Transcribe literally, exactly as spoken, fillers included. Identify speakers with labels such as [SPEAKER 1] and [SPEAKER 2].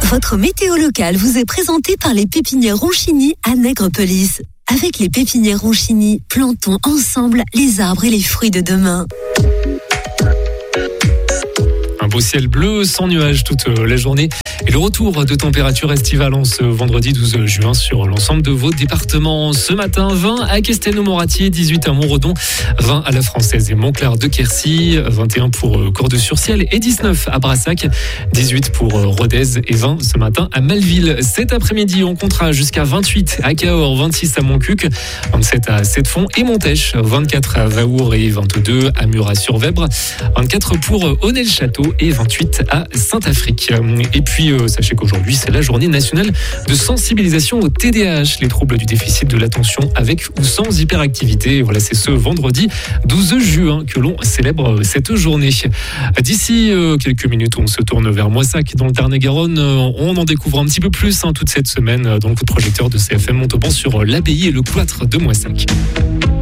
[SPEAKER 1] Votre météo locale vous est présentée par les pépinières Ronchini à Nègrepelisse. Avec les pépinières Ronchini, plantons ensemble les arbres et les fruits de demain.
[SPEAKER 2] Un beau ciel bleu sans nuages toute la journée et le retour de température estivale en ce vendredi douze juin sur l'ensemble de vos départements. Ce matin, vingt à Castelnau-Moratier, dix-huit à Montredon, vingt à La Française et Montclar de Quercy, vingt et un pour Cordes-sur-Ciel et dix-neuf à Brassac, dix-huit pour Rodez et vingt ce matin à Malville. Cet après-midi, on comptera jusqu'à vingt-huit à Cahors, vingt-six à Montcuq, vingt-sept à Sept-Fonds et Montèche, vingt-quatre à Vaour et vingt-deux à Murat-sur-Vèbre, vingt-quatre pour Aunay-le-Château et vingt-huit à Saint-Afrique. Et puis, euh, sachez qu'aujourd'hui, c'est la journée nationale de sensibilisation au T D A H, les troubles du déficit de l'attention avec ou sans hyperactivité. Voilà, c'est ce vendredi douze juin que l'on célèbre cette journée. D'ici euh, quelques minutes, on se tourne vers Moissac dans le Tarn-et-Garonne. On en découvre un petit peu plus hein, toute cette semaine dans le coup de projecteur de C F M Montauban sur l'abbaye et le cloître de Moissac.